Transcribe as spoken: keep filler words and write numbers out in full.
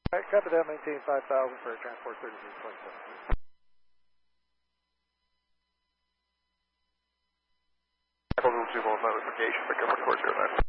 All right, copy that, maintain five thousand for transport thirty-three twenty-seven. Echo two volt notification, pick up four zero nine.